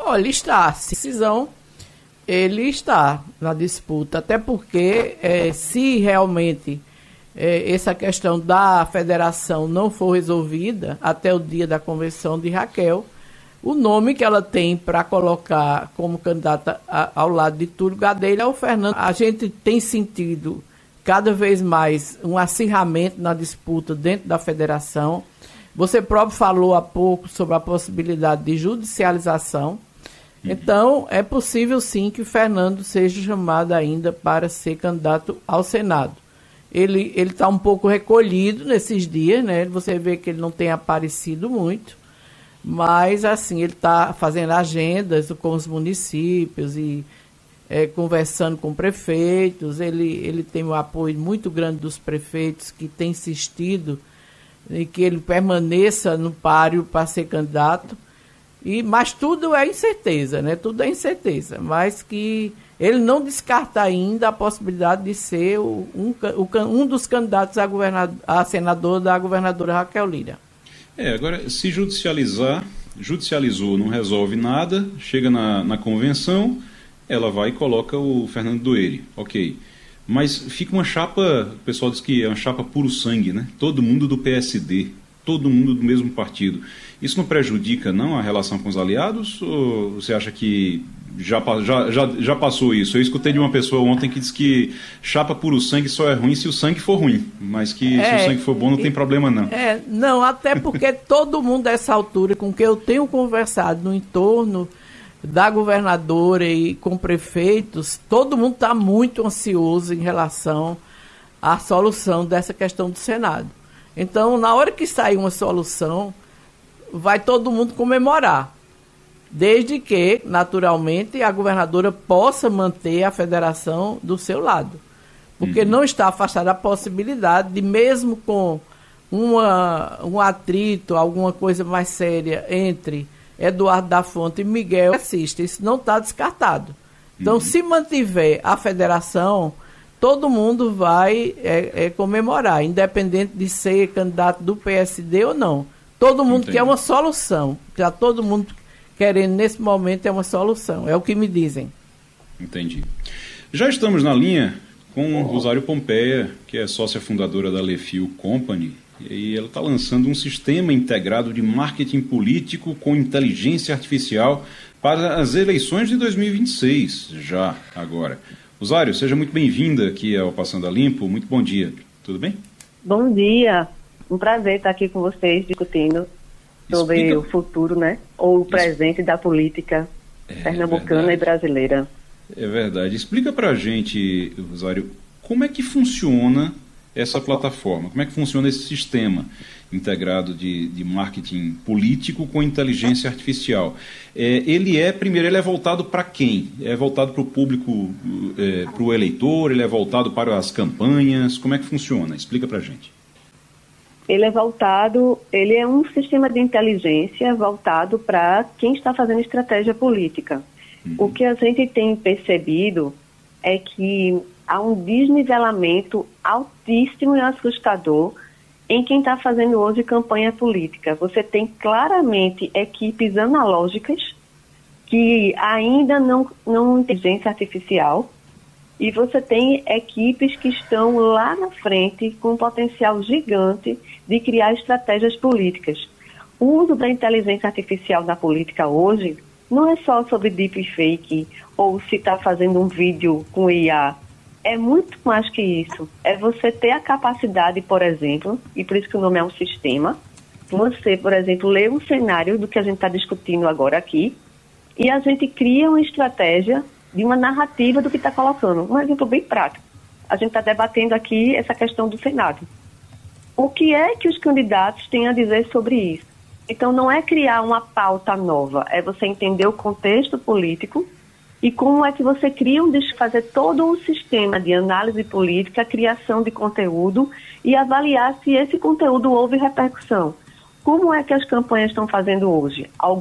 Olha, está. Decisão, ele está na disputa, até porque se realmente essa questão da federação não for resolvida até o dia da convenção de Raquel, o nome que ela tem para colocar como candidata ao lado de Túlio Gadelha é o Fernando. A gente tem sentido cada vez mais um acirramento na disputa dentro da federação. Você próprio falou há pouco sobre a possibilidade de judicialização. Então, é possível sim que o Fernando seja chamado ainda para ser candidato ao Senado. Ele está um pouco recolhido nesses dias, né? Você vê que ele não tem aparecido muito, mas assim, ele está fazendo agendas com os municípios e conversando com prefeitos. Ele tem um apoio muito grande dos prefeitos que têm insistido em que ele permaneça no páreo para ser candidato. Mas tudo é incerteza, né? Tudo é incerteza, mas que ele não descarta ainda a possibilidade de ser um dos candidatos a senador da governadora Raquel Lira. Agora, se judicializou, não resolve nada, chega na convenção, ela vai e coloca o Fernando Doeri, ok. Mas fica uma chapa, o pessoal diz que é uma chapa puro sangue, né? Todo mundo do PSD, todo mundo do mesmo partido. Isso não prejudica, não, a relação com os aliados? Ou você acha que já passou isso? Eu escutei de uma pessoa ontem que disse que chapa puro sangue só é ruim se o sangue for ruim, mas que se o sangue for bom não tem problema, não. Não, até porque todo mundo dessa altura com quem eu tenho conversado no entorno da governadora e com prefeitos, todo mundo está muito ansioso em relação à solução dessa questão do Senado. Então, na hora que sair uma solução, vai todo mundo comemorar, desde que, naturalmente, a governadora possa manter a federação do seu lado. Porque não está afastada a possibilidade de, mesmo com um atrito, alguma coisa mais séria entre Eduardo da Fonte e Miguel Assista, isso não está descartado. Então, se mantiver a federação, todo mundo vai comemorar, independente de ser candidato do PSD ou não. Todo mundo quer uma solução. Já todo mundo querendo, nesse momento, é uma solução. É o que me dizem. Entendi. Já estamos na linha com Rosário Pompeia, que é sócia fundadora da Lefil Company. E ela está lançando um sistema integrado de marketing político com inteligência artificial para as eleições de 2026, já agora. Rosário, seja muito bem-vinda aqui ao Passando a Limpo. Muito bom dia. Tudo bem? Bom dia. Um prazer estar aqui com vocês discutindo sobre o futuro, né? Ou o presente da política pernambucana e brasileira. É verdade. Explica pra gente, Rosário, como é que funciona essa plataforma? Como é que funciona esse sistema integrado de marketing político com inteligência artificial? Primeiro, ele é voltado para quem? É voltado para o público, para o eleitor? Ele é voltado para as campanhas? Como é que funciona? Explica pra gente. Ele é um sistema de inteligência voltado para quem está fazendo estratégia política. O que a gente tem percebido é que há um desnivelamento altíssimo e assustador em quem está fazendo hoje campanha política. Você tem claramente equipes analógicas que ainda não inteligência artificial, e você tem equipes que estão lá na frente com um potencial gigante de criar estratégias políticas. O uso da inteligência artificial na política hoje não é só sobre deepfake ou se está fazendo um vídeo com IA. É muito mais que isso. É você ter a capacidade, por exemplo, e por isso que o nome é um sistema, você, por exemplo, lê um cenário do que a gente está discutindo agora aqui e a gente cria uma estratégia de uma narrativa do que está colocando. Um exemplo bem prático. A gente está debatendo aqui essa questão do Senado. O que é que os candidatos têm a dizer sobre isso? Então, não é criar uma pauta nova, é você entender o contexto político e como é que você cria fazer todo um sistema de análise política, criação de conteúdo e avaliar se esse conteúdo houve repercussão. Como é que as campanhas estão fazendo hoje?